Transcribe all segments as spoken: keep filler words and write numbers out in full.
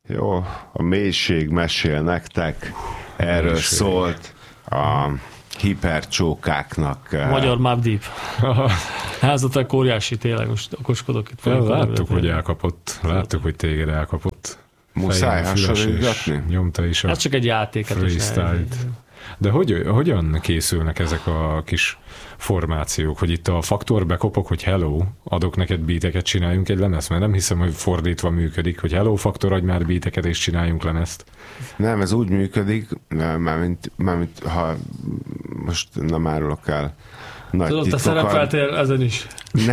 Jó, a mélység mesél nektek, erről mélység. Szólt a hipercsókáknak. A magyar Mobb Deep. Házatak óriási, tényleg most okoskodok itt. Ja, láttuk, hogy elkapott. Láttuk, hogy téged elkapott. Muszáj hasonlítgatni? Nyomta is a ez csak egy játék. freestyle-t. De hogy, hogyan készülnek ezek a kis formációk, hogy itt a faktor bekopok, hogy hello, adok neked beateket, csináljunk egy lemezt, mert nem hiszem, hogy fordítva működik, hogy hello, faktor, adj már beateket, és csináljunk lemezt. Nem, ez úgy működik, mármint, mármint ha most nem árulok el nagy tudod, te szerepeltél ezen is. Ne.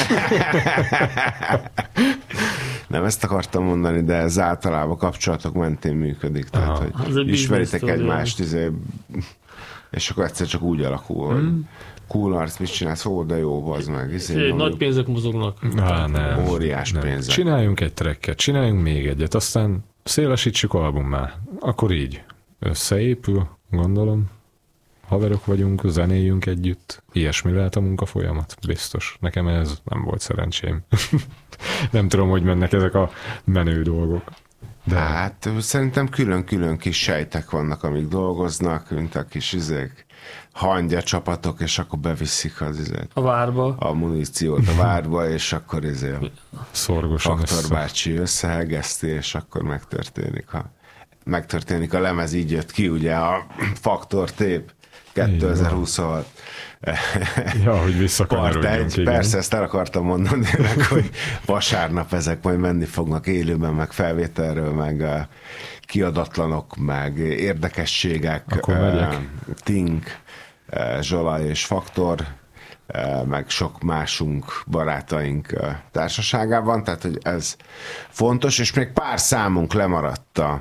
Nem ezt akartam mondani, de ez általában kapcsolatok mentén működik. Tehát, aha, hogy ismeritek egymást, izé, és akkor egyszer csak úgy alakul, hmm. hogy cool arc, mit csinálsz? Ó, de jó, az meg. Izé, nagy pénzek mozognak. Há, nem, óriás nem. pénzek. Csináljunk egy tracket, csináljunk még egyet, aztán szélesítsük albummá. Akkor így összeépül, gondolom. Haverok vagyunk, zenéljünk együtt. Ilyesmi lehet a munkafolyamat? Biztos. Nekem ez nem volt szerencsém. Nem tudom, hogy mennek ezek a menő dolgok. De hát szerintem külön-külön kis sejtek vannak, amik dolgoznak, mint a kis izék, hangya csapatok, és akkor beviszik az izét. A várba. A muníciót a várba, és akkor izé szorgosan Faktor össze. bácsi összehegeszti, és akkor megtörténik a, megtörténik a lemez, így jött ki ugye a Faktor Tape kétezer-huszonhat. Ja, hogy visszakanyarodjunk. Persze, ezt el akartam mondani, meg, hogy vasárnap ezek majd menni fognak élőben, meg felvételről, meg uh, kiadatlanok, meg érdekességek. Akkor megyek. Uh, Tink, uh, Zsola és Faktor, uh, meg sok másunk, barátaink uh, társaságában, tehát hogy ez fontos, és még pár számunk lemaradt a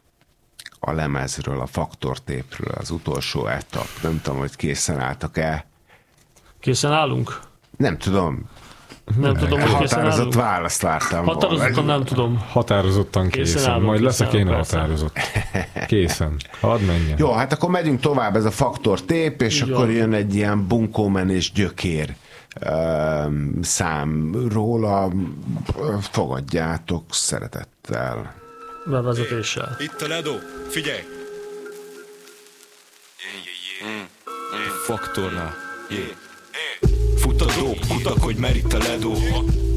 a lemezről, a Faktor Tape-ről, az utolsó etap. Nem tudom, hogy készen álltak-e. Készen állunk? Nem tudom. Nem tudom, hogy készen állunk. Határozott választ vártam. Határozottan nem tudom. Határozottan készen. készen állunk, majd leszek én határozott. Készen. Hadd menjen. Jó, hát akkor megyünk tovább, ez a Faktor Tape, és így akkor van. Jön egy ilyen bunkómen és gyökér um, szám róla. Fogadjátok szeretettel. Bevezetéssel. Itt a Ledo, figyelj! Faktornál. Fut a dope, kutakodj, mert itt a Ledo.